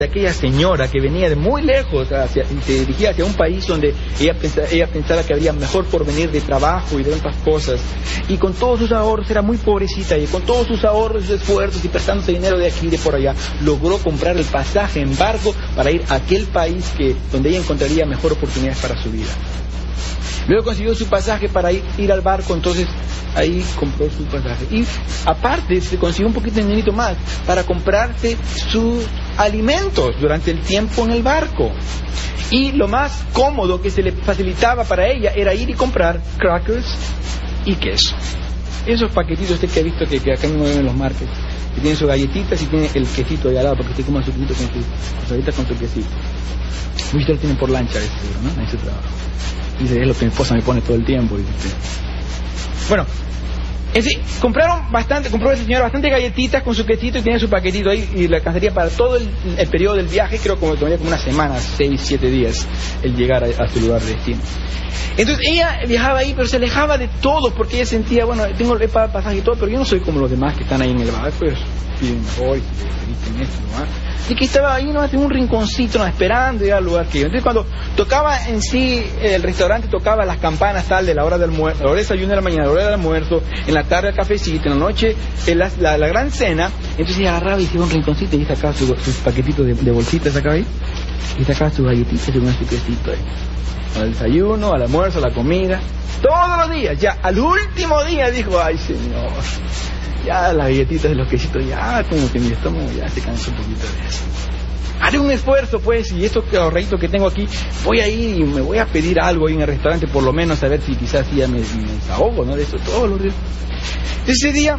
de aquella señora que venía de muy lejos y se dirigía hacia un país donde ella pensaba que habría mejor porvenir de trabajo y de otras cosas, y con todos sus ahorros, era muy pobrecita, y con todos sus ahorros y sus esfuerzos y prestándose dinero de aquí y de por allá, logró comprar el pasaje en barco para ir a aquel país donde ella encontraría mejor oportunidades para su vida. Luego consiguió su pasaje para ir al barco, entonces ahí compró su pasaje. Y aparte se consiguió un poquito de dinerito más para comprarse sus alimentos durante el tiempo en el barco. Y lo más cómodo que se le facilitaba para ella era ir y comprar crackers y queso. Esos paquetitos que ha visto que acá mismo ven en los markets, que tienen sus galletitas y tiene el quesito ahí al lado, porque usted coma su quesito con sus galletas con su quesito. Muchos lo tienen por lancha, ¿no? Ahí se trabaja. Dice, es lo que mi esposa me pone todo el tiempo. Dice. Bueno, compró esa señora bastante galletitas con su quesito y tiene su paquetito ahí, y le alcanzaría para todo el periodo del viaje. Creo que tomaría como una semana, 6, 7 días el llegar a su lugar de destino. Entonces ella viajaba ahí, pero se alejaba de todo, porque ella sentía, bueno, tengo el pasaje y todo, pero yo no soy como los demás que están ahí en el barco, pues piden mejor y dicen esto, ¿no? Y que estaba ahí, ¿no?, en un rinconcito, ¿no?, esperando ir al lugar que iba. Entonces cuando tocaba en sí, el restaurante tocaba las campanas tal de la hora del almuerzo, la hora del desayuno de la mañana, la hora del almuerzo, en la tarde el cafecito, en la noche la gran cena, entonces ella agarraba y hacía un rinconcito y sacaba sus paquetitos de bolsitas, sacaba ahí, y sacaba sus galletitas y un quesito ahí. Al desayuno, al almuerzo, a la comida, todos los días. Ya al último día dijo, ay señor, ya las galletitas de los quesitos, ya como que mi estómago ya se cansó un poquito de eso. Haré un esfuerzo pues, y estos ahorritos que tengo aquí, voy a ir y me voy a pedir algo ahí en el restaurante, por lo menos a ver si quizás ya me desahogo, ¿no?, de eso todos los días. Ese día,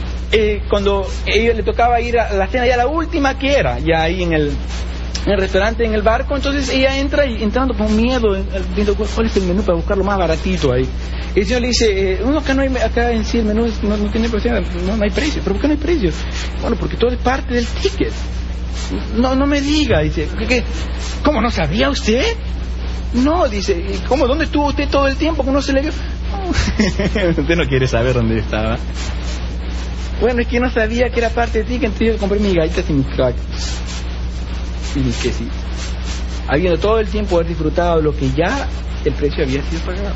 cuando a ella le tocaba ir a la cena, ya la última que era, ya ahí en el restaurante, en el barco, entonces ella entra y entrando con miedo, viendo cuál es el menú para buscar lo más baratito ahí. Y el señor le dice, acá en sí el menú no tiene precio, no hay precio. ¿Pero por qué no hay precio? Bueno, porque todo es parte del ticket. No me diga, dice. ¿Cómo, no sabía usted? No, dice. ¿Cómo? ¿Dónde estuvo usted todo el tiempo que no se le vio? Usted no quiere saber dónde estaba. Bueno, es que no sabía que era parte del ticket, entonces yo compré mis galletas y mis crackers y mis quesitos, habiendo todo el tiempo haber disfrutado de lo que ya el precio había sido pagado.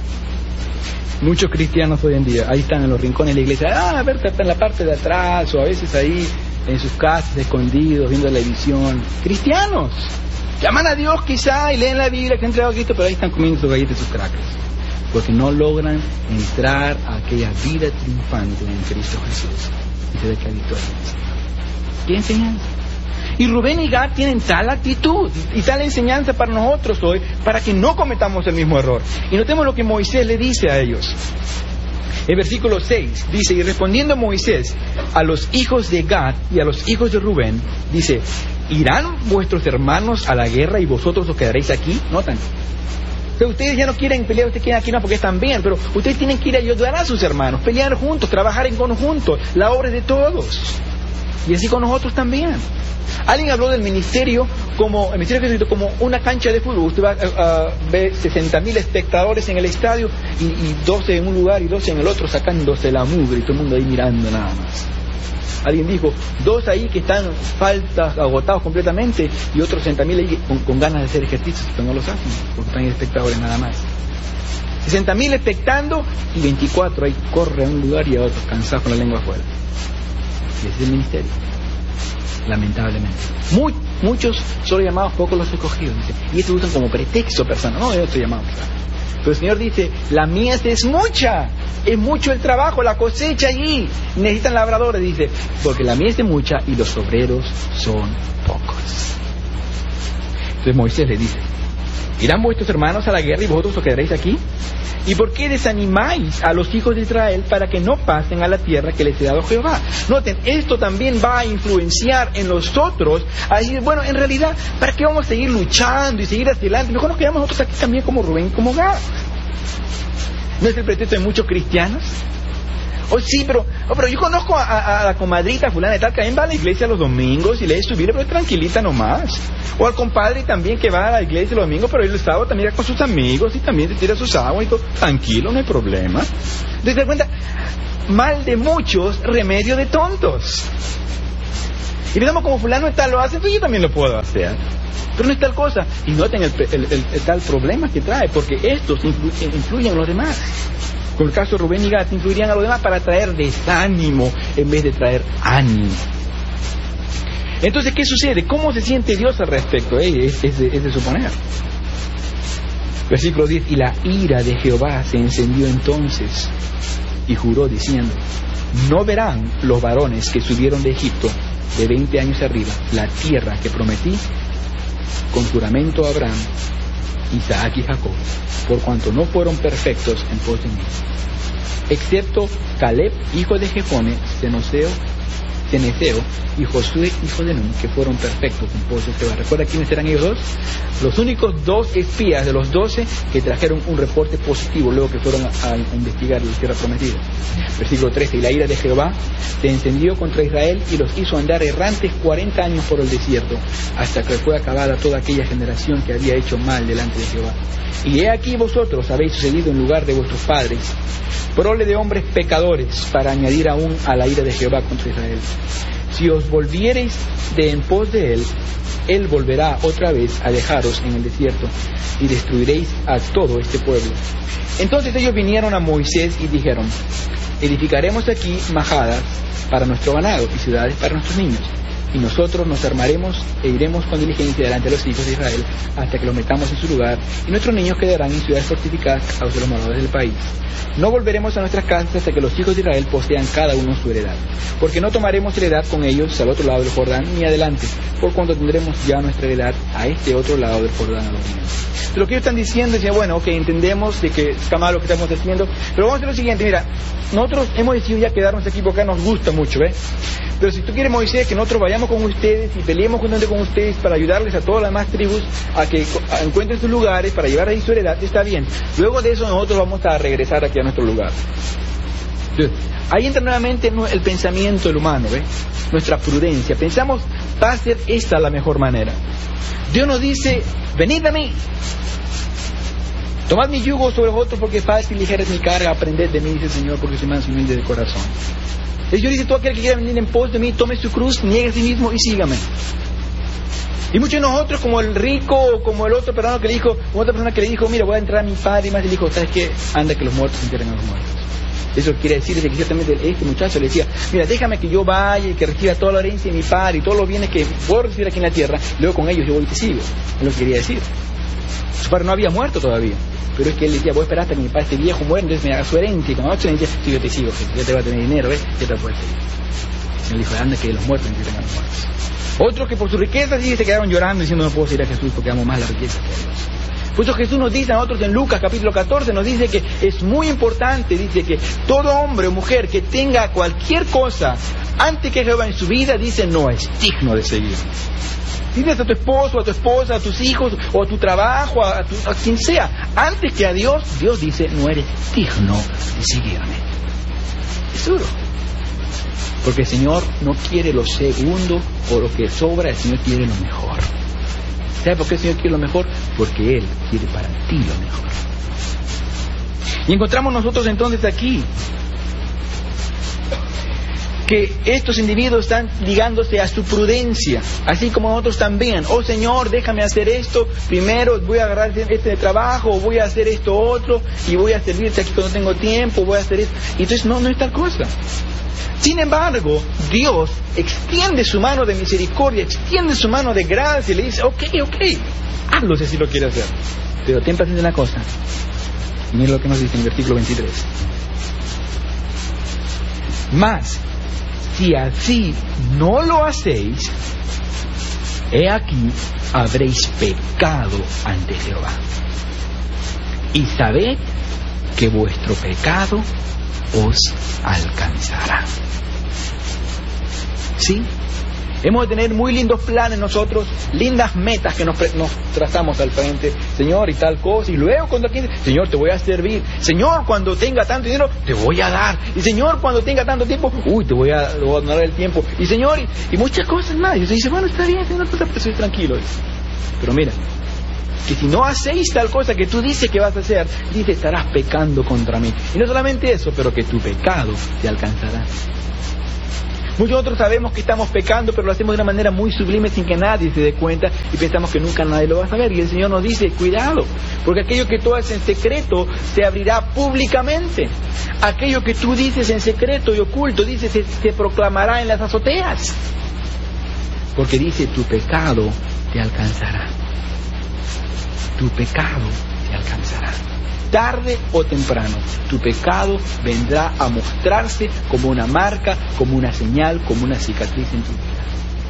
Muchos cristianos hoy en día ahí están en los rincones de la iglesia, a ver, están en la parte de atrás, o a veces ahí en sus casas escondidos viendo la televisión. Cristianos llaman a Dios quizá y leen la Biblia que ha entregado a Cristo, pero ahí están comiendo sus galletas y sus crackers, porque no logran entrar a aquella vida triunfante en Cristo Jesús. Y se ve que habitual. ¿Qué enseñanza? Y Rubén y Gad tienen tal actitud y tal enseñanza para nosotros hoy, para que no cometamos el mismo error. Y notemos lo que Moisés le dice a ellos. El versículo 6 dice, y respondiendo Moisés a los hijos de Gad y a los hijos de Rubén, dice, ¿irán vuestros hermanos a la guerra y vosotros os quedaréis aquí? Notan. Pero ustedes ya no quieren pelear, ustedes quieren aquí no porque están bien, pero ustedes tienen que ir a ayudar a sus hermanos, pelear juntos, trabajar en conjunto, la obra es de todos. Y así con nosotros también. Alguien habló del ministerio como una cancha de fútbol. Usted va a ver 60.000 espectadores en el estadio y 12 en un lugar y 12 en el otro sacándose la mugre y todo el mundo ahí mirando nada más. Alguien dijo, 2 ahí que están agotados completamente y otros 60.000 ahí con ganas de hacer ejercicios, pero no los hacen porque están espectadores nada más. 60.000 expectando y 24 ahí corre a un lugar y a otro cansados con la lengua afuera. Y ese es el ministerio. Lamentablemente muchos son llamados, pocos los escogidos, dice, y estos usan como pretexto personal. No, yo estoy llamado, pero el Señor dice, la mies es mucha, es mucho el trabajo, la cosecha allí, necesitan labradores, dice, porque la mies es mucha y los obreros son pocos. Entonces Moisés le dice, ¿irán vuestros hermanos a la guerra y vosotros os quedaréis aquí? ¿Y por qué desanimáis a los hijos de Israel para que no pasen a la tierra que les ha dado Jehová? Noten, esto también va a influenciar en nosotros a decir, bueno, en realidad, ¿para qué vamos a seguir luchando y seguir hacia adelante? Mejor nos quedamos nosotros aquí también como Rubén y como Gad. ¿No es el pretexto de muchos cristianos? Oh, sí, pero yo conozco a la comadrita fulana de tal que también va a la iglesia los domingos y lee su Biblia, pero es tranquilita nomás. O al compadre también que va a la iglesia los domingos, pero el sábado también va con sus amigos y también se tira sus aguas y todo. Tranquilo, no hay problema. ¿Te das cuenta? Mal de muchos, remedio de tontos. Y miramos como fulano tal lo hace, entonces yo también lo puedo hacer. Pero no es tal cosa. Y noten el tal problema que trae, porque estos influyen en los demás. Con el caso de Rubén y Gad, influirían a los demás para traer desánimo en vez de traer ánimo. Entonces, ¿qué sucede? ¿Cómo se siente Dios al respecto? Es de suponer. Versículo 10: y la ira de Jehová se encendió entonces y juró diciendo: no verán los varones que subieron de Egipto de 20 años arriba la tierra que prometí con juramento a Abraham, Isaac y Jacob, por cuanto no fueron perfectos en pos de mí, excepto Caleb, hijo de Jefone, Cenezeo, y Josué, hijo de Nun, que fueron perfectos en pos de Jehová. ¿Recuerda quiénes eran ellos dos? Los únicos 2 espías de los 12 que trajeron un reporte positivo luego que fueron a investigar la tierra prometida. Versículo 13: y la ira de Jehová se encendió contra Israel y los hizo andar errantes 40 años por el desierto, hasta que fue acabada toda aquella generación que había hecho mal delante de Jehová. Y he aquí vosotros habéis sucedido en lugar de vuestros padres, prole de hombres pecadores, para añadir aún a la ira de Jehová contra Israel. Si os volviereis de en pos de él volverá otra vez a dejaros en el desierto, y destruiréis a todo este pueblo. Entonces ellos vinieron a Moisés y dijeron: edificaremos aquí majadas para nuestro ganado y ciudades para nuestros niños, y nosotros nos armaremos e iremos con diligencia delante de los hijos de Israel hasta que los metamos en su lugar, y nuestros niños quedarán en ciudades fortificadas a causa de los moradores del país. No volveremos a nuestras casas hasta que los hijos de Israel posean cada uno su heredad, porque no tomaremos heredad con ellos al otro lado del Jordán ni adelante, por cuanto tendremos ya nuestra heredad a este otro lado del Jordán a los niños. Entonces, lo que ellos están diciendo es: bueno, ok, entendemos de que está mal lo que estamos haciendo, pero vamos a hacer lo siguiente. Mira, nosotros hemos decidido ya quedarnos aquí porque acá nos gusta mucho, ¿ves? Pero si tú quieres, Moisés, que nosotros vayamos con ustedes y peleemos juntamente con ustedes para ayudarles a todas las demás tribus a que encuentren sus lugares, para llevar ahí su heredad, está bien. Luego de eso nosotros vamos a regresar aquí a nuestro lugar. Entonces, ahí entra nuevamente el pensamiento del humano, ¿ves? Nuestra prudencia. Pensamos, va a ser esta la mejor manera. Dios nos dice: venid a mí, tomad mi yugo sobre vosotros, porque es fácil y ligera es mi carga, aprended de mí, dice el Señor, porque soy manso y humilde de corazón. El Señor dice: todo aquel que quiera venir en pos de mí, tome su cruz, niegue a sí mismo y sígame. Y muchos de nosotros, como el rico o como el otro peruano que le dijo, otra persona que le dijo: mira, voy a entrar a mi padre, y más le dijo: ¿sabes qué? Anda que los muertos se entierren a los muertos. Eso quiere decir que ciertamente este muchacho le decía: mira, déjame que yo vaya y que reciba toda la herencia de mi padre y todos los bienes que puedo recibir aquí en la tierra, luego con ellos yo voy y te sigo. Es lo que quería decir. Su padre no había muerto todavía, pero es que él decía: voy a esperar hasta que mi padre, este viejo, muera, entonces me haga su herencia, y cuando haga su herencia, sí, yo te sigo, que ya te va a tener dinero, ¿ves? Ya te puedes seguir. Él dijo: anda que los muertos entierren a los muertos. Otros que por sus riquezas sí se quedaron llorando diciendo: no puedo seguir a Jesús porque amo más la riqueza que a Dios. Por eso Jesús nos dice a nosotros en Lucas capítulo 14, nos dice que es muy importante, dice que todo hombre o mujer que tenga cualquier cosa antes que Jehová en su vida, dice, no es digno de seguir. Dices a tu esposo, a tu esposa, a tus hijos, o a tu trabajo, a quien sea, antes que a Dios, Dios dice: no eres digno de seguirme. Es duro. Porque el Señor no quiere lo segundo o lo que sobra, el Señor quiere lo mejor. ¿Sabe por qué el Señor quiere lo mejor? Porque Él quiere para ti lo mejor. Y encontramos nosotros entonces aquí que estos individuos están ligándose a su prudencia, así como nosotros también. Oh Señor, déjame hacer esto, primero voy a agarrar este trabajo, o voy a hacer esto otro, y voy a servirte aquí cuando tengo tiempo, voy a hacer esto. Y entonces no es tal cosa. Sin embargo, Dios extiende su mano de misericordia, extiende su mano de gracia y le dice: ok, hazlo si así lo quiere hacer. Pero ten paciencia en una cosa. Y mira lo que nos dice en el versículo 23. Mas, si así no lo hacéis, he aquí habréis pecado ante Jehová. Y sabed que vuestro pecado os alcanzará. ¿Sí? Hemos de tener muy lindos planes nosotros, lindas metas que nos trazamos al frente. Señor, y tal cosa. Y luego cuando aquí, Señor, te voy a servir. Señor, cuando tenga tanto dinero, te voy a dar. Y Señor, cuando tenga tanto tiempo, te voy a donar el tiempo. Y Señor, y muchas cosas más. Y usted dice: bueno, está bien, Señor, estoy tranquilo. Pero mira, que si no hacéis tal cosa que tú dices que vas a hacer, dice: estarás pecando contra mí. Y no solamente eso, pero que tu pecado te alcanzará. Muchos otros sabemos que estamos pecando, pero lo hacemos de una manera muy sublime sin que nadie se dé cuenta y pensamos que nunca nadie lo va a saber. Y el Señor nos dice, cuidado, porque aquello que tú haces en secreto se abrirá públicamente. Aquello que tú dices en secreto y oculto, dice, se proclamará en las azoteas. Porque dice, tu pecado te alcanzará. Tu pecado te alcanzará. Tarde o temprano, tu pecado vendrá a mostrarse como una marca, como una señal, como una cicatriz en tu vida.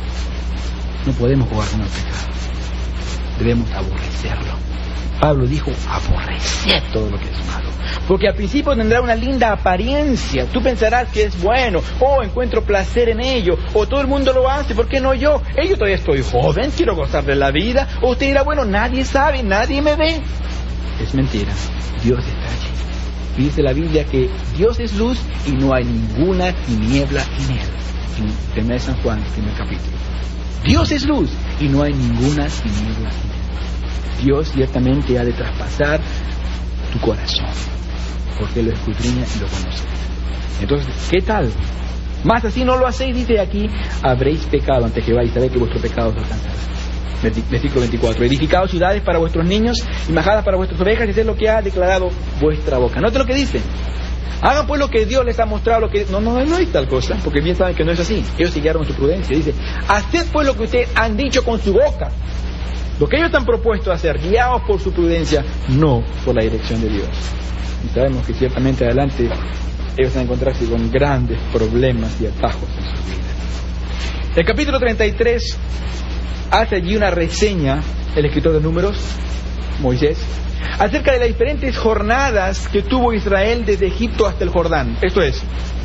No podemos jugar con el pecado. Debemos aborrecerlo. Pablo dijo, aborrecer todo lo que es malo. Porque al principio tendrá una linda apariencia. Tú pensarás que es bueno. Encuentro placer en ello. O todo el mundo lo hace, ¿por qué no yo? Yo todavía estoy joven, quiero gozar de la vida. O usted dirá, bueno, nadie sabe, nadie me ve. Es mentira. Dios está allí. Y dice la Biblia que Dios es luz y no hay ninguna tiniebla en él. En 1 San Juan, primer capítulo. Dios es luz y no hay ninguna tiniebla en él. Dios ciertamente ha de traspasar tu corazón, porque Él lo escudriña y lo conoce. Entonces, ¿qué tal? Más así no lo hacéis, dice aquí, habréis pecado ante Jehová y sabéis que vuestro pecado os alcanzará. Versículo 24. Edificaos ciudades para vuestros niños y majadas para vuestras ovejas, y haced lo que ha declarado vuestra boca. Note lo que dice. Hagan pues lo que Dios les ha mostrado, lo que... No hay tal cosa, porque bien saben que no es así. Ellos siguieron su prudencia. Dice, haced pues lo que ustedes han dicho con su boca. Lo que ellos han propuesto hacer, guiados por su prudencia, no por la dirección de Dios. Y sabemos que ciertamente adelante ellos van a encontrarse con grandes problemas y atajos en sus vidas. El capítulo 33 hace allí una reseña, el escritor de Números, Moisés, acerca de las diferentes jornadas que tuvo Israel desde Egipto hasta el Jordán. Esto es,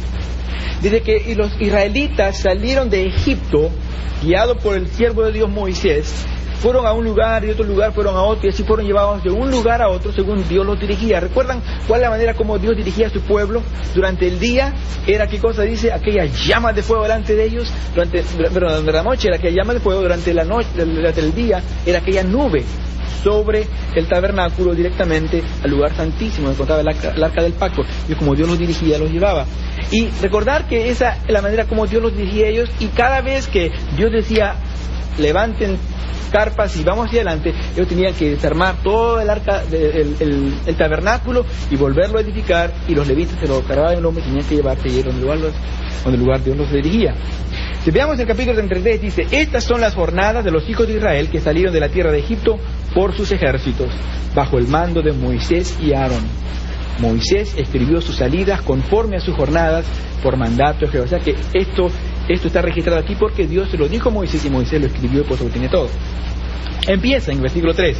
desde que los israelitas salieron de Egipto, guiados por el siervo de Dios Moisés, fueron a un lugar y otro lugar fueron a otro, y así fueron llevados de un lugar a otro según Dios los dirigía. ¿Recuerdan cuál es la manera como Dios dirigía a su pueblo? Durante el día era, ¿qué cosa dice? Aquella llama de fuego delante de ellos. Durante la noche era aquella llama de fuego. Durante el día era aquella nube sobre el tabernáculo directamente al lugar santísimo donde contaba el arca del pacto. Y como Dios los dirigía, los llevaba. Y recordar que esa es la manera como Dios los dirigía a ellos, y cada vez que Dios decía, levanten carpas y vamos hacia adelante, ellos tenían que desarmar todo el arca, el tabernáculo y volverlo a edificar, y los levitas se lo cargaban en el hombro y tenían que llevarse y ir donde el lugar Dios los dirigía. Si veamos el capítulo 33, dice, estas son las jornadas de los hijos de Israel que salieron de la tierra de Egipto por sus ejércitos, bajo el mando de Moisés y Aarón. Moisés escribió sus salidas conforme a sus jornadas por mandato de Jehová. O sea que esto está registrado aquí porque Dios se lo dijo a Moisés y Moisés lo escribió y por eso lo tiene todo. Empieza en versículo 3.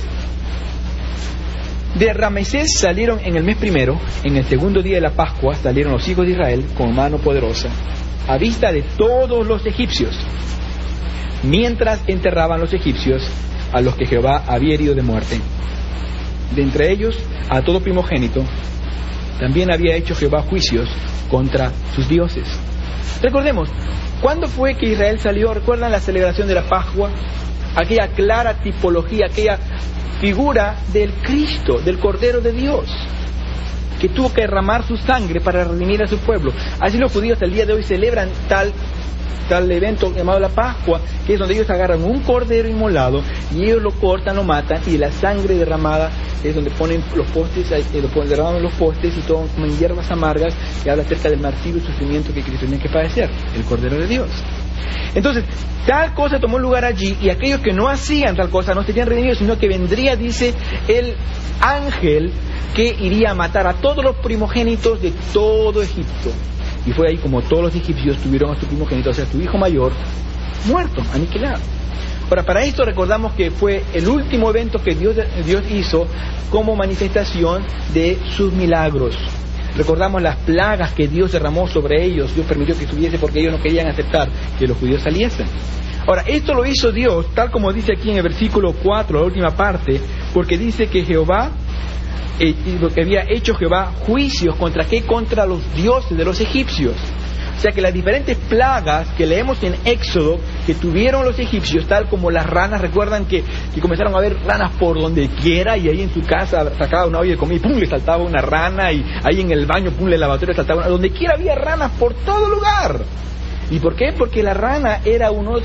De Ramesés salieron en el mes primero, en el segundo día de la Pascua salieron los hijos de Israel con mano poderosa, a vista de todos los egipcios, mientras enterraban los egipcios a los que Jehová había herido de muerte. De entre ellos, a todo primogénito, también había hecho Jehová juicios contra sus dioses. Recordemos, ¿cuándo fue que Israel salió? ¿Recuerdan la celebración de la Pascua? Aquella clara tipología, aquella figura del Cristo, del Cordero de Dios, que tuvo que derramar su sangre para redimir a su pueblo. Así los judíos hasta el día de hoy celebran tal evento llamado la Pascua, que es donde ellos agarran un cordero inmolado y ellos lo cortan, lo matan, y la sangre derramada es donde ponen los postes, derraman los postes y todo comen hierbas amargas, que habla acerca del martirio y sufrimiento que Cristo tenía que padecer, el Cordero de Dios. Entonces, tal cosa tomó lugar allí, y aquellos que no hacían tal cosa no serían redimidos, sino que vendría, dice, el ángel que iría a matar a todos los primogénitos de todo Egipto. Y fue ahí como todos los egipcios tuvieron a su primogénito, o sea, su hijo mayor, muerto, aniquilado. Ahora, para esto recordamos que fue el último evento que Dios hizo como manifestación de sus milagros. Recordamos las plagas que Dios derramó sobre ellos. Dios permitió que estuviese porque ellos no querían aceptar que los judíos saliesen. Ahora, esto lo hizo Dios, tal como dice aquí en el versículo 4, la última parte, porque dice que Jehová, lo que había hecho Jehová juicios contra ¿qué? Contra los dioses de los egipcios. O sea que las diferentes plagas que leemos en Éxodo que tuvieron los egipcios, tal como las ranas, recuerdan que comenzaron a haber ranas por donde quiera, y ahí en su casa sacaba una olla de comida y pum, le saltaba una rana, y ahí en el baño, pum, el lavatorio saltaba una, donde quiera había ranas por todo lugar. ¿Y por qué? Porque la rana era uno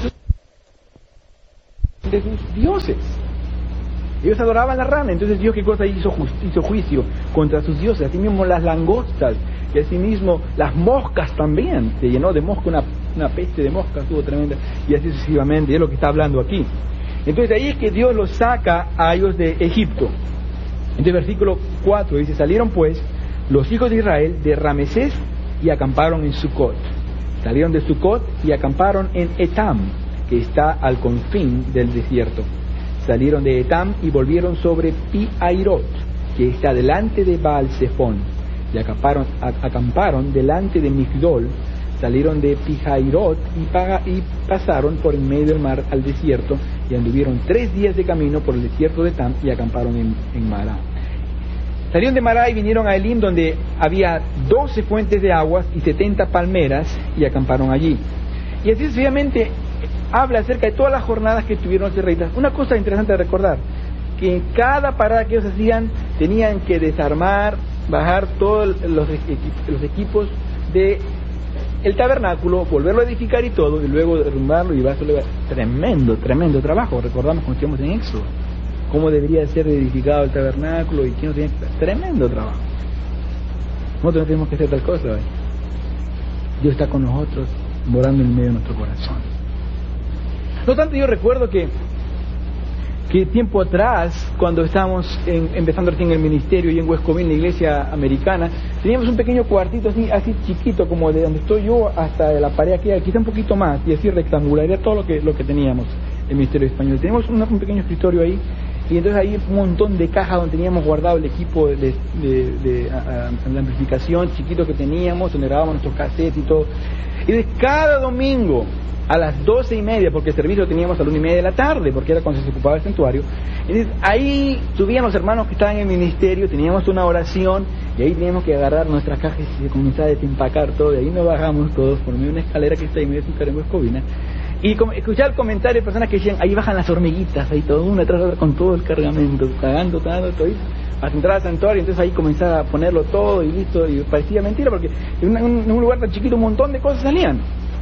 de sus dioses. Ellos adoraban a la rana, entonces Dios qué cosa hizo juicio contra sus dioses. Así mismo las langostas, y así mismo las moscas también, se llenó de mosca, una peste de moscas, estuvo tremenda, y así sucesivamente, y es lo que está hablando aquí. Entonces ahí es que Dios los saca a ellos de Egipto. Entonces versículo 4 dice, salieron pues los hijos de Israel de Ramesés y acamparon en Sucot. Salieron de Sucot y acamparon en Etam, que está al confín del desierto. Salieron de Etam y volvieron sobre Pi-Hairot, que está delante de Baal-Zephón, y acamparon delante de Migdol. Salieron de Pi-Hairot y pasaron por en medio del mar al desierto, y anduvieron 3 días de camino por el desierto de Etam y acamparon en Mará. Salieron de Mará y vinieron a Elim, donde había 12 fuentes de aguas y 70 palmeras, y acamparon allí. Y así sucesivamente habla acerca de todas las jornadas que tuvieron los israelitas. Una cosa interesante de recordar, que en cada parada que ellos hacían, tenían que desarmar, bajar todos los equipos de el tabernáculo, volverlo a edificar y todo, y luego derrumbarlo y llevárselo. Tremendo trabajo. Recordamos cuando estuvimos en Éxodo, cómo debería ser edificado el tabernáculo y quién no tenía que hacer. Tremendo trabajo. Nosotros no tenemos que hacer tal cosa, ¿eh? Dios está con nosotros, morando en medio de nuestro corazón. No tanto, yo recuerdo que tiempo atrás, cuando estábamos empezando recién el ministerio y en West Covina, la iglesia americana, teníamos un pequeño cuartito así chiquito, como de donde estoy yo hasta la pared aquí, quizá un poquito más, y así rectangular, era todo lo que teníamos el ministerio español. Teníamos un pequeño escritorio ahí, y entonces ahí un montón de cajas donde teníamos guardado el equipo de la amplificación chiquito que teníamos, donde grabábamos nuestros cassettes y todo. Y de cada domingo a las 12:30, porque el servicio lo teníamos a la 1:30 de la tarde, porque era cuando se ocupaba el santuario. Entonces ahí subían los hermanos que estaban en el ministerio, teníamos una oración, y ahí teníamos que agarrar nuestras cajas y comenzar a desempacar todo, y ahí nos bajamos todos por medio de una escalera que está ahí medio de en Huescovina, y escuchar el comentario de personas que decían, ahí bajan las hormiguitas, ahí todo, una tras otra, con todo el cargamento, cagando todo, hasta entrar al santuario. Entonces ahí comenzaba a ponerlo todo y listo, y parecía mentira, porque en un lugar tan chiquito un montón de cosas salían.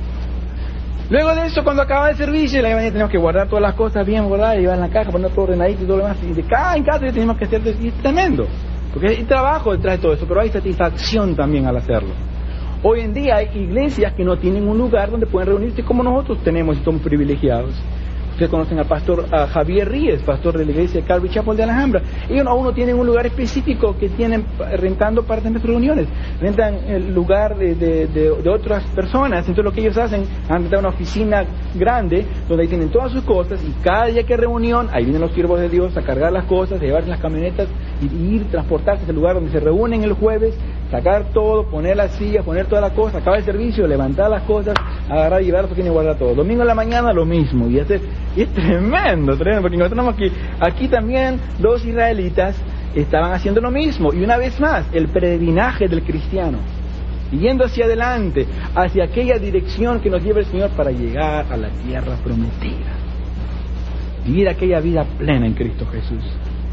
Luego de eso, cuando acababa el servicio, la mañana teníamos que guardar todas las cosas bien guardadas, llevar en la caja, poner todo ordenadito y todo lo demás, y de cada en cada teníamos que hacer, y es tremendo, porque hay trabajo detrás de todo eso, pero hay satisfacción también al hacerlo. Hoy en día hay iglesias que no tienen un lugar donde pueden reunirse como nosotros tenemos y somos privilegiados. Ustedes conocen al pastor Javier Ríez, pastor de la iglesia de Calvary Chapel de Alhambra. Ellos aún no tienen un lugar específico que tienen rentando para tener reuniones. Rentan el lugar de otras personas. Entonces lo que ellos hacen, han rentado una oficina grande donde ahí tienen todas sus cosas, y cada día que hay reunión, ahí vienen los siervos de Dios a cargar las cosas, a llevarse las camionetas y ir, transportarse al lugar donde se reúnen el jueves, sacar todo, poner las sillas, poner todas las cosas, acabar el servicio, levantar las cosas, agarrar y llevar porque tienen que guardar todo. Domingo en la mañana lo mismo, y es tremendo, porque nosotros tenemos aquí también 2 israelitas estaban haciendo lo mismo, y una vez más, el peregrinaje del cristiano, yendo hacia adelante, hacia aquella dirección que nos lleva el Señor para llegar a la tierra prometida, vivir aquella vida plena en Cristo Jesús.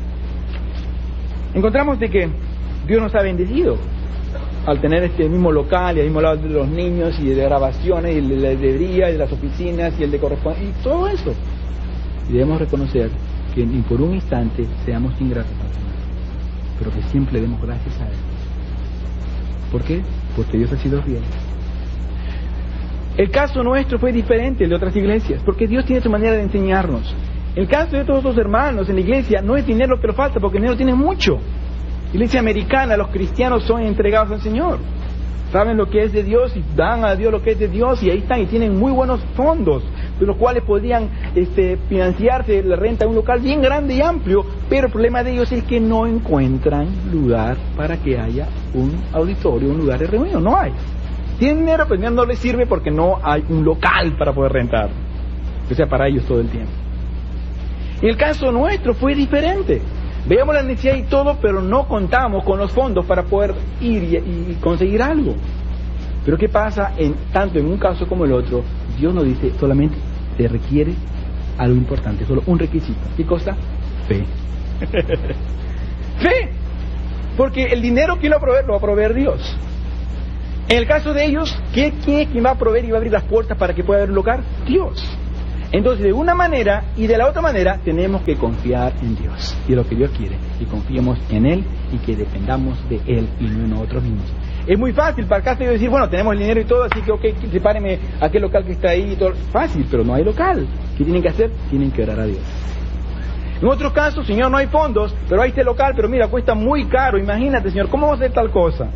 Encontramos de que Dios nos ha bendecido al tener este mismo local y al mismo lado de los niños y de grabaciones y de la librería y de las oficinas y el de correspondencia y todo eso. Y debemos reconocer que ni por un instante seamos ingratos al Señor, pero que siempre demos gracias a Él. ¿Por qué? Porque Dios ha sido fiel. El caso nuestro fue diferente al de otras iglesias, porque Dios tiene su manera de enseñarnos. El caso de todos los hermanos en la iglesia no es dinero lo que lo falta, porque el dinero tiene mucho. Iglesia americana, los cristianos son entregados al Señor, saben lo que es de Dios y dan a Dios lo que es de Dios, y ahí están, y tienen muy buenos fondos de los cuales podrían financiarse la renta de un local bien grande y amplio, pero el problema de ellos es que no encuentran lugar para que haya un auditorio, un lugar de reunión. No hay. Tienen dinero, pero no les sirve porque no hay un local para poder rentar, que sea para ellos todo el tiempo. En el caso nuestro fue diferente. Veíamos la necesidad y todo, pero no contamos con los fondos para poder ir y conseguir algo. Pero ¿qué pasa? Tanto en un caso como el otro, Dios nos dice, solamente se requiere algo importante, solo un requisito. ¿Qué cosa? Fe. Fe. Porque el dinero, ¿quién lo va a proveer? Lo va a proveer Dios. En el caso de ellos, ¿quién es quien va a proveer y va a abrir las puertas para que pueda haber un local? Dios. Entonces, de una manera y de la otra manera, tenemos que confiar en Dios y lo que Dios quiere, y confiemos en Él y que dependamos de Él y no en nosotros mismos. Es muy fácil para acá decir, bueno, tenemos el dinero y todo, así que ok, sepáreme aquel local que está ahí y todo. Fácil, pero no hay local. ¿Qué tienen que hacer? Tienen que orar a Dios. En otros casos, Señor, no hay fondos, pero hay este local, pero mira, cuesta muy caro. Imagínate, Señor, ¿cómo va a hacer tal cosa?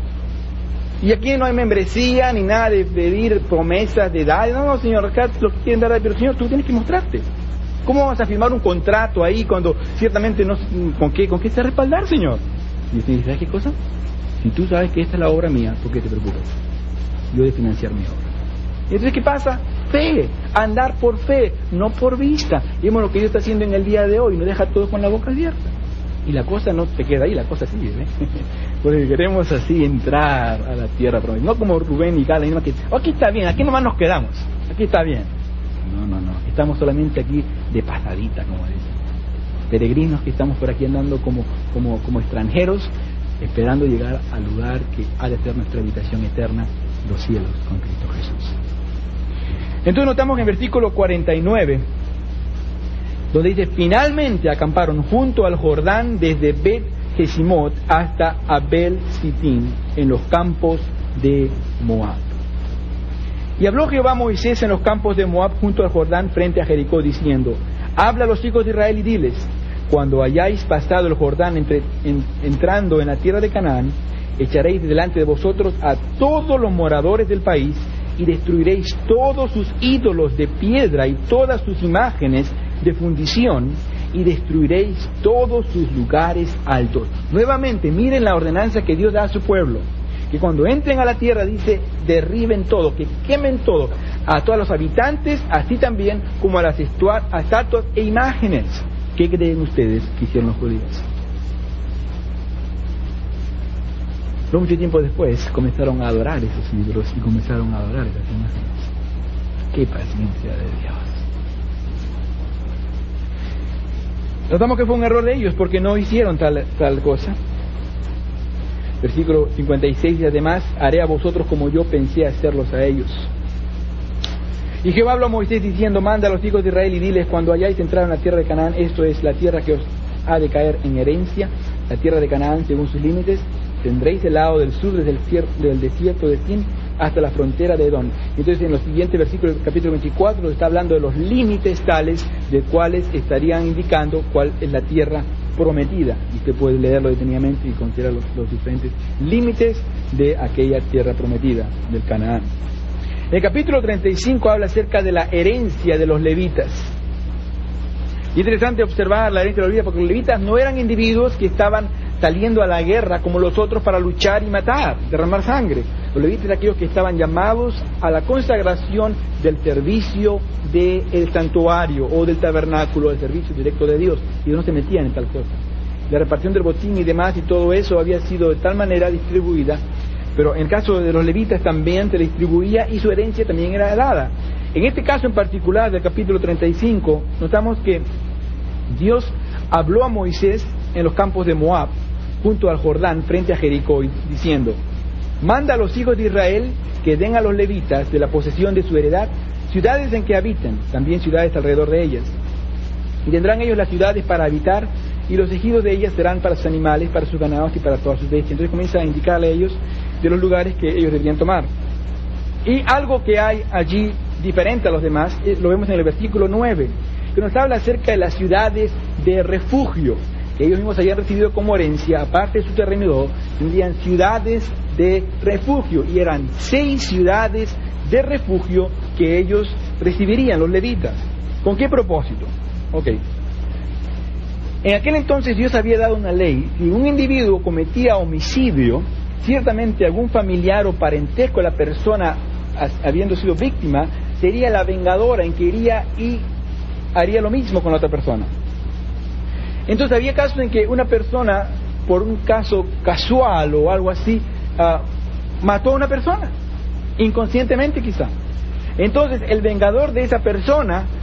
Y aquí no hay membresía ni nada de pedir promesas de dar. No, Señor, acá lo que quieren dar, pero Señor, tú tienes que mostrarte. ¿Cómo vas a firmar un contrato ahí cuando ciertamente no... ¿Con qué se respaldar, Señor? Y usted dice, ¿sabes qué cosa? Si tú sabes que esta es la obra mía, ¿por qué te preocupas? Yo de financiar mi obra. Entonces, ¿qué pasa? Fe, andar por fe, no por vista. Y vemos lo que Dios está haciendo en el día de hoy, no deja todo con la boca abierta. Y la cosa no te queda ahí, la cosa sigue, ¿eh? Porque queremos así entrar a la tierra prometida. No como Rubén y Gad, que aquí está bien, aquí nomás nos quedamos, aquí está bien. No, estamos solamente aquí de pasadita, como dicen. Peregrinos que estamos por aquí andando como extranjeros, esperando llegar al lugar que ha de ser nuestra habitación eterna, los cielos con Cristo Jesús. Entonces notamos en versículo 49, donde dice, finalmente acamparon junto al Jordán desde Bet-Jesimot hasta Abel-Sitim, en los campos de Moab. Y habló Jehová a Moisés en los campos de Moab junto al Jordán frente a Jericó, diciendo, habla a los hijos de Israel y diles, cuando hayáis pasado el Jordán entrando en la tierra de Canaán, echaréis delante de vosotros a todos los moradores del país y destruiréis todos sus ídolos de piedra y todas sus imágenes de fundición y destruiréis todos sus lugares altos. Nuevamente, miren la ordenanza que Dios da a su pueblo, que cuando entren a la tierra dice, derriben todo, que quemen todo, a todos los habitantes, así también como a las estatuas e imágenes. ¿Qué creen ustedes que hicieron los judíos? No mucho tiempo después comenzaron a adorar esos ídolos y comenzaron a adorar esas imágenes. ¡Qué paciencia de Dios! Notamos que fue un error de ellos porque no hicieron tal cosa. Versículo 56, y además haré a vosotros como yo pensé hacerlos a ellos. Y Jehová habló a Moisés diciendo, manda a los hijos de Israel y diles, cuando hayáis entrado en la tierra de Canaán, esto es la tierra que os ha de caer en herencia, la tierra de Canaán según sus límites, tendréis el lado del sur desde del desierto de Sin hasta la frontera de Edom. Entonces en los siguientes versículos del capítulo 24 está hablando de los límites tales de cuales estarían indicando cuál es la tierra prometida. Y usted puede leerlo detenidamente y considerar los diferentes límites de aquella tierra prometida del Canaán. El capítulo 35 habla acerca de la herencia de los levitas. Y es interesante observar la herencia de los levitas porque los levitas no eran individuos que estaban saliendo a la guerra como los otros para luchar y matar, derramar sangre. Los levitas eran aquellos que estaban llamados a la consagración del servicio del santuario o del tabernáculo, del servicio directo de Dios. Y ellos no se metían en tal cosa. La repartición del botín y demás y todo eso había sido de tal manera distribuida, pero en el caso de los levitas también se distribuía y su herencia también era dada. En este caso en particular del capítulo 35, notamos que Dios habló a Moisés en los campos de Moab, junto al Jordán, frente a Jericó, diciendo, manda a los hijos de Israel que den a los levitas de la posesión de su heredad ciudades en que habiten, también ciudades alrededor de ellas. Y tendrán ellos las ciudades para habitar, y los ejidos de ellas serán para sus animales, para sus ganados y para todas sus bestias. Entonces comienza a indicarle a ellos de los lugares que ellos deberían tomar. Y algo que hay allí diferente a los demás, lo vemos en el versículo 9, que nos habla acerca de las ciudades de refugio, que ellos mismos habían recibido como herencia, aparte de su terreno, tendrían ciudades de refugio, y eran 6 ciudades de refugio que ellos recibirían, los levitas. ¿Con qué propósito? Ok. En aquel entonces Dios había dado una ley, si un individuo cometía homicidio, ciertamente algún familiar o parentesco de la persona habiendo sido víctima, sería la vengadora en que iría y haría lo mismo con la otra persona. Entonces había casos en que una persona, por un caso casual o algo así, mató a una persona, inconscientemente quizá. Entonces el vengador de esa persona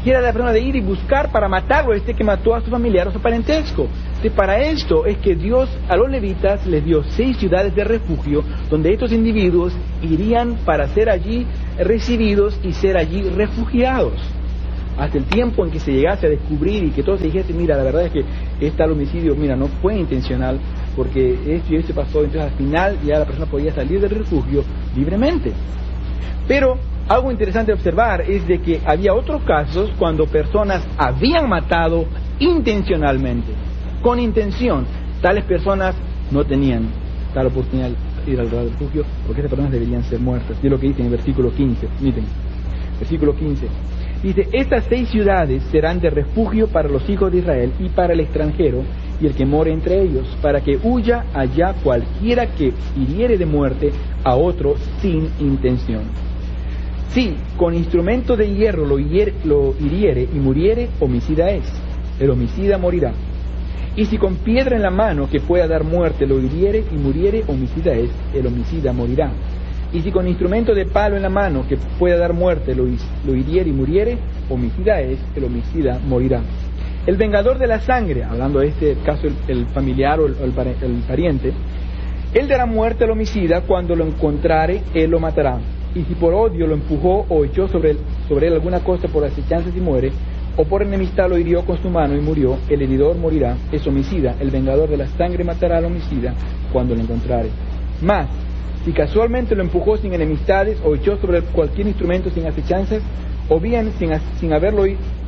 y era la persona de ir y buscar para matarlo, que mató a su familiar o su parentesco. Para esto es que Dios a los levitas les dio 6 ciudades de refugio, donde estos individuos irían para ser allí recibidos y ser allí refugiados, hasta el tiempo en que se llegase a descubrir y que todos se dijese, mira, la verdad es que el homicidio, mira, no fue intencional, porque esto y esto pasó. Entonces al final ya la persona podía salir del refugio libremente. Pero algo interesante de observar es de que había otros casos cuando personas habían matado intencionalmente, con intención. Tales personas no tenían tal oportunidad de ir al refugio, porque esas personas deberían ser muertas. Y es lo que dice en el versículo 15, miren, versículo 15. Dice, estas 6 ciudades serán de refugio para los hijos de Israel y para el extranjero y el que more entre ellos, para que huya allá cualquiera que hiriere de muerte a otro sin intención. Si con instrumento de hierro lo hiriere y muriere, homicida es, el homicida morirá. Y si con piedra en la mano que pueda dar muerte lo hiriere y muriere, homicida es, el homicida morirá. Y si con instrumento de palo en la mano que pueda dar muerte lo hiriere y muriere, homicida es, el homicida morirá. El vengador de la sangre, hablando de este caso el familiar o el pariente, él dará muerte al homicida, cuando lo encontrare, él lo matará. Y si por odio lo empujó o echó sobre él alguna cosa por asechanzas y muere, o por enemistad lo hirió con su mano y murió, el heridor morirá, es homicida. El vengador de la sangre matará al homicida cuando lo encontrare. Mas, si casualmente lo empujó sin enemistades, o echó sobre cualquier instrumento sin asechanzas, o bien sin verlo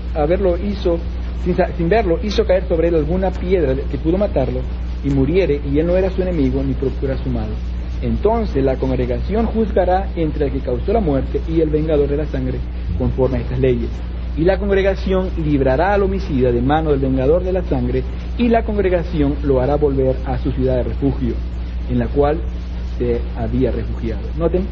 hizo caer sobre él alguna piedra que pudo matarlo, y muriere, y él no era su enemigo ni procura su mal, entonces la congregación juzgará entre el que causó la muerte y el vengador de la sangre, conforme a estas leyes. Y la congregación librará al homicida de mano del vengador de la sangre, y la congregación lo hará volver a su ciudad de refugio, en la cual se había refugiado. Noten,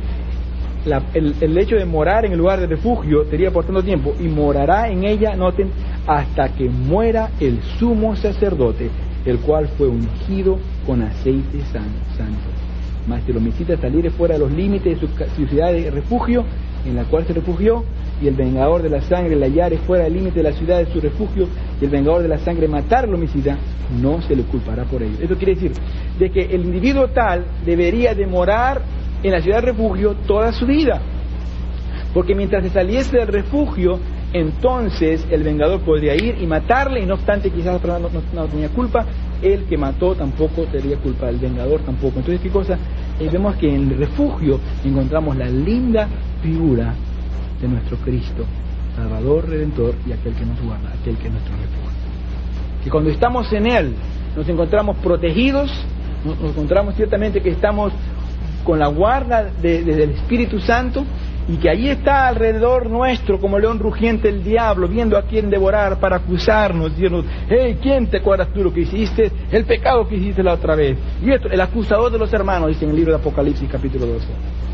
el hecho de morar en el lugar de refugio sería por tanto tiempo, y morará en ella, noten, hasta que muera el sumo sacerdote, el cual fue ungido con aceite santo. Mas si el homicida saliere fuera de los límites de su ciudad de refugio, en la cual se refugió, y el vengador de la sangre la hallare fuera del límite de la ciudad de su refugio, y el vengador de la sangre matar al homicida, no se le culpará por ello. Esto quiere decir de que el individuo tal debería de morar en la ciudad de refugio toda su vida, porque mientras se saliese del refugio, entonces el vengador podría ir y matarle, y no obstante quizás la persona no tenía culpa, el que mató tampoco tendría culpa, el vengador tampoco. Entonces, ¿qué cosa? Vemos que en el refugio encontramos la linda figura de nuestro Cristo, Salvador, Redentor, y aquel que nos guarda, aquel que es nuestro refugio. Que cuando estamos en Él nos encontramos protegidos, nos encontramos ciertamente que estamos con la guarda del Espíritu Santo, y que allí está alrededor nuestro como león rugiente el diablo, viendo a quién devorar para acusarnos, diciendo, hey, ¿quién te acuerdas tú lo que hiciste? El pecado que hiciste la otra vez. Y esto, el acusador de los hermanos, dice en el libro de Apocalipsis capítulo 12.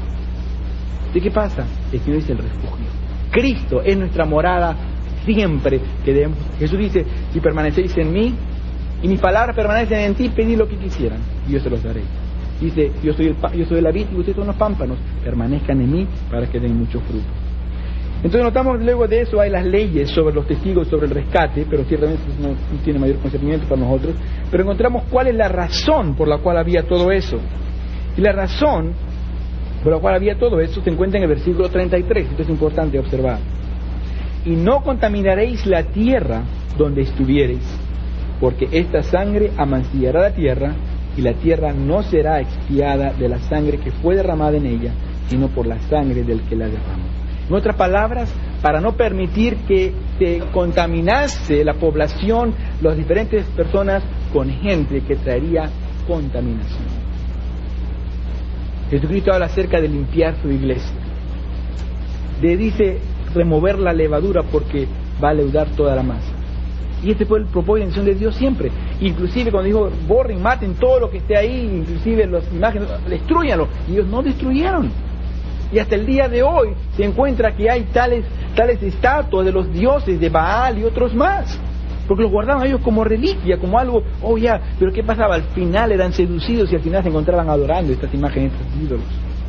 ¿De qué pasa? Es que no dice el refugio. Cristo es nuestra morada siempre que debemos. Jesús dice, si permanecéis en mí y mis palabras permanecen en ti, pedid lo que quisieran y yo se los daré. Dice, yo soy la vid y ustedes son los pámpanos, permanezcan en mí para que den mucho fruto. Entonces notamos luego de eso hay las leyes sobre los testigos, sobre el rescate, pero ciertamente no tiene mayor concernimiento para nosotros, pero encontramos cuál es la razón por la cual había todo eso. Y la razón por la cual había todo eso se encuentra en el versículo 33, esto es importante observar. Y no contaminaréis la tierra donde estuviereis, porque esta sangre amancillará la tierra, y la tierra no será expiada de la sangre que fue derramada en ella, sino por la sangre del que la derramó. En otras palabras, para no permitir que se contaminase la población, las diferentes personas, con gente que traería contaminación. Jesucristo habla acerca de limpiar su iglesia. Dice remover la levadura porque va a leudar toda la masa. Y este fue el propósito y la intención de Dios siempre. Inclusive cuando dijo, borren, maten todo lo que esté ahí, inclusive las imágenes, destrúyanlo. Y ellos no destruyeron. Y hasta el día de hoy se encuentra que hay tales estatuas de los dioses de Baal y otros más. Porque los guardaban ellos como reliquia, como algo, oh ya, pero ¿qué pasaba? Al final eran seducidos y al final se encontraban adorando estas imágenes, estos ídolos.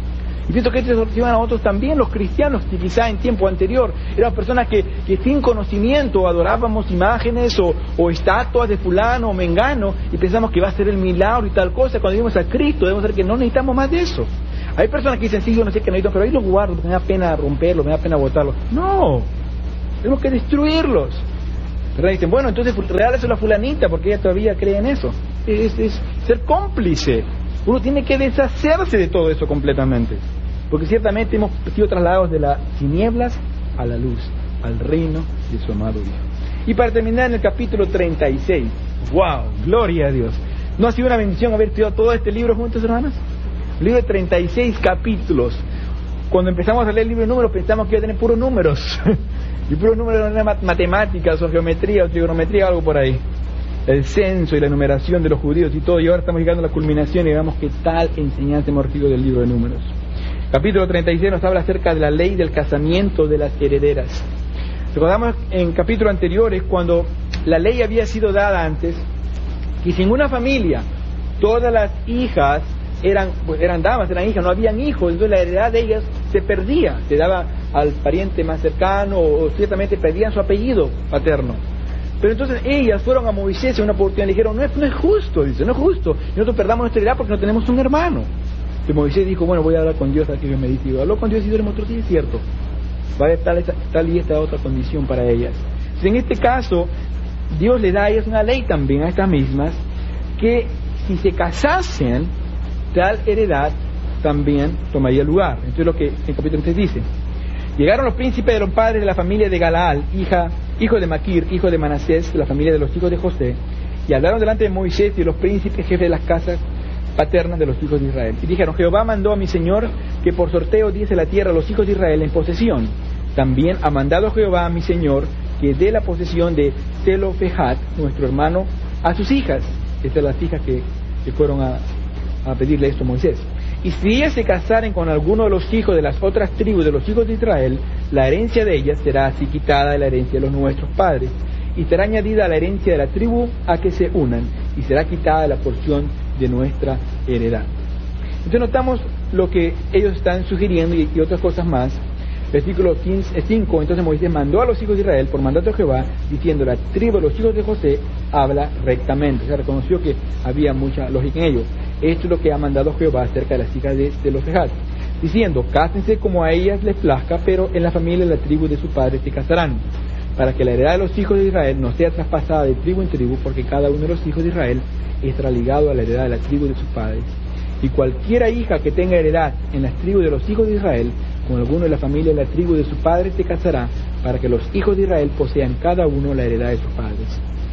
Y pienso que estos exhortaban a otros también, los cristianos, que quizá en tiempo anterior eran personas que sin conocimiento adorábamos imágenes o estatuas de fulano o mengano y pensamos que va a ser el milagro y tal cosa. Cuando vimos a Cristo debemos saber que no necesitamos más de eso. Hay personas que dicen, sí, yo no sé qué necesito, pero ahí los guardo porque me da pena romperlos, me da pena botarlos. No, tenemos que destruirlos. ¿Verdad? Dicen, bueno, entonces regáleselo a la fulanita porque ella todavía cree en eso. Es ser cómplice. Uno tiene que deshacerse de todo eso completamente. Porque ciertamente hemos sido trasladados de las tinieblas a la luz, al reino de su amado Hijo. Y para terminar en el capítulo 36, ¡wow! ¡Gloria a Dios! ¿No ha sido una bendición haber estudiado todo este libro juntos, hermanos? Un libro de 36 capítulos. Cuando empezamos a leer el libro de números pensamos que iba a tener puros números. Y puros números de matemáticas o geometría o trigonometría, algo por ahí. El censo y la numeración de los judíos y todo. Y ahora estamos llegando a la culminación y veamos qué tal enseñanza hemos recibido del libro de números. Capítulo 36 nos habla acerca de la ley del casamiento de las herederas. Recordamos en capítulos anteriores cuando la ley había sido dada antes, que si en una familia todas las hijas eran damas, eran hijas, no habían hijos, entonces la heredad de ellas se perdía, se daba al pariente más cercano o ciertamente perdían su apellido paterno. Pero entonces ellas fueron a Moisés en una oportunidad y le dijeron, no es justo, dice, no es justo, y nosotros perdamos nuestra heredad porque no tenemos un hermano. Y Moisés dijo, bueno, voy a hablar con Dios, a que Dios me dice, y habló con Dios y Dios le mostró, sí es cierto, va a haber tal y esta otra condición para ellas. Entonces, en este caso, Dios le da a ellas una ley también, a estas mismas, que si se casasen, tal heredad también tomaría lugar. Entonces lo que en capítulo 3 dice, llegaron los príncipes de los padres de la familia de Galaal, hijo de Maquir, hijo de Manasés, de la familia de los hijos de José, y hablaron delante de Moisés y los príncipes jefes de las casas paternas de los hijos de Israel. Y dijeron, Jehová mandó a mi señor que por sorteo diese la tierra a los hijos de Israel en posesión. También ha mandado Jehová a mi señor que dé la posesión de Zelofejat, nuestro hermano, a sus hijas. Estas son las hijas que fueron a pedirle esto a Moisés. Y si ellas se casaren con alguno de los hijos de las otras tribus de los hijos de Israel, la herencia de ellas será así quitada de la herencia de los nuestros padres, y será añadida a la herencia de la tribu a que se unan, y será quitada de la porción de nuestra heredad. Entonces notamos lo que ellos están sugiriendo y otras cosas más. Versículo 5, entonces Moisés mandó a los hijos de Israel por mandato de Jehová, diciendo, la tribu de los hijos de José habla rectamente. O sea, reconoció que había mucha lógica en ello. Esto es lo que ha mandado Jehová acerca de las hijas de Zelofejat, diciendo, cásense como a ellas les plazca, pero en la familia de la tribu de su padre se casarán, para que la heredad de los hijos de Israel no sea traspasada de tribu en tribu, porque cada uno de los hijos de Israel estará ligado a la heredad de la tribu de sus padres. Y cualquiera hija que tenga heredad en las tribus de los hijos de Israel, con alguno de la familia de la tribu de su padre se casará, para que los hijos de Israel posean cada uno la heredad de sus padres.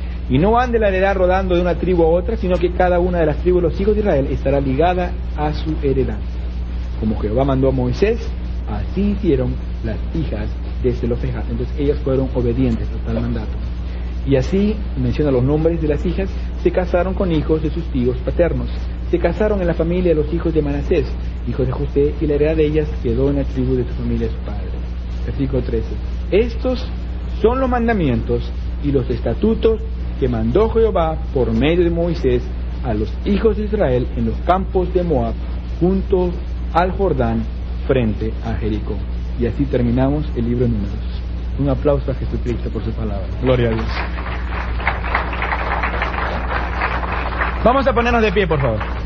Y no ande la heredad rodando de una tribu a otra, sino que cada una de las tribus de los hijos de Israel estará ligada a su heredad. Como Jehová mandó a Moisés, así hicieron las hijas de Zelofejat. Entonces ellas fueron obedientes a tal mandato. Y así, menciona los nombres de las hijas, se casaron con hijos de sus tíos paternos. Se casaron en la familia de los hijos de Manasés, hijos de José, y la heredad de ellas quedó en la tribu de su familia de su padre. Versículo 13. Estos son los mandamientos y los estatutos que mandó Jehová por medio de Moisés a los hijos de Israel en los campos de Moab, junto al Jordán, frente a Jericó. Y así terminamos el libro de Números. Un aplauso a Jesucristo por su palabra. Gloria a Dios. Vamos a ponernos de pie, por favor.